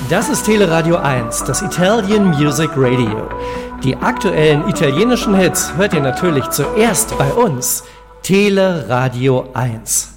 Das ist Teleradio 1, das Italian Music Radio. Die aktuellen italienischen Hits hört ihr natürlich zuerst bei uns. Teleradio 1.